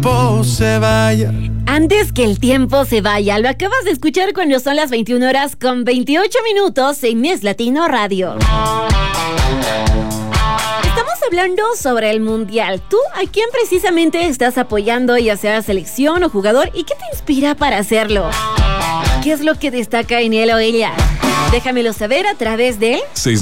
tiempo se vaya. Antes que el tiempo se vaya, lo acabas de escuchar cuando son las 21 horas con 28 minutos en Es Latino Radio. Estamos hablando sobre el Mundial. ¿Tú a quién precisamente estás apoyando, ya sea selección o jugador? ¿Y qué te inspira para hacerlo? ¿Qué es lo que destaca en él o ella? Déjamelo saber a través de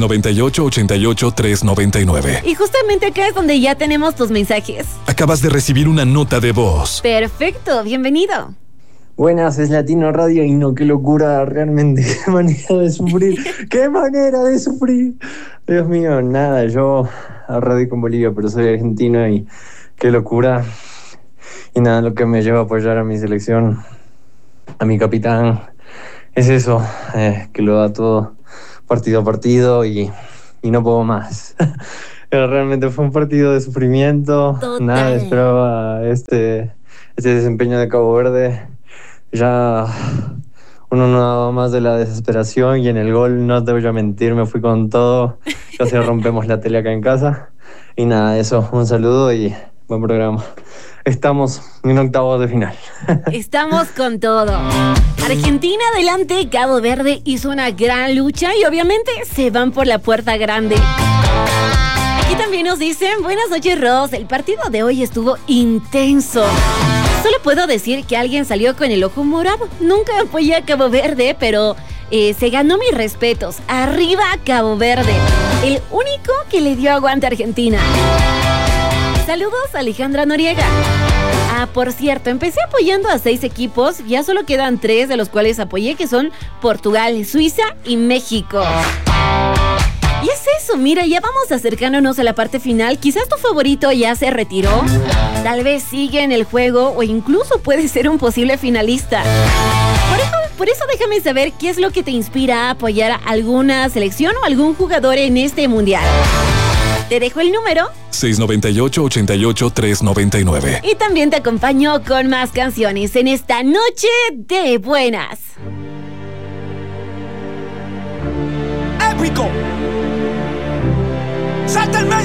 698-88-399. Y justamente acá es donde ya tenemos tus mensajes. Acabas de recibir una nota de voz. Perfecto, bienvenido. Buenas, Es Latino Radio y no, qué locura, realmente, qué manera de sufrir, qué manera de sufrir. Dios mío, nada, yo radico en Bolivia, pero soy argentino y qué locura. Y nada, lo que me lleva a apoyar a mi selección, a mi capitán, es eso, que lo da todo partido a partido y no puedo más. Pero realmente fue un partido de sufrimiento. Total. Nada, esperaba este desempeño de Cabo Verde. Ya uno no daba más de la desesperación y en el gol, no te voy a mentir, me fui con todo. Casi rompemos la tele acá en casa. Y nada, eso, un saludo y buen programa. Estamos en octavos de final. Estamos con todo. Argentina adelante, Cabo Verde hizo una gran lucha y obviamente se van por la puerta grande. Aquí también nos dicen, buenas noches Ros, el partido de hoy estuvo intenso. Solo puedo decir que alguien salió con el ojo morado. Nunca apoyé a Cabo Verde, pero se ganó mis respetos. Arriba Cabo Verde, el único que le dio aguante a Argentina. Saludos a Alejandra Noriega. Ah, por cierto, empecé apoyando a 6 equipos, ya solo quedan 3 de los cuales apoyé, que son Portugal, Suiza y México. Y es eso, mira, ya vamos acercándonos a la parte final. Quizás tu favorito ya se retiró, tal vez sigue en el juego o incluso puede ser un posible finalista. Por eso déjame saber qué es lo que te inspira a apoyar a alguna selección o algún jugador en este mundial. Te dejo el número 698-88-399. y también te acompaño con más canciones en esta noche de buenas. Épico. Salta el medio.